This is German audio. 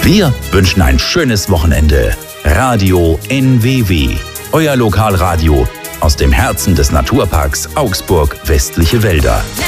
Wir wünschen ein schönes Wochenende. Radio NWW, euer Lokalradio aus dem Herzen des Naturparks Augsburg Westliche Wälder.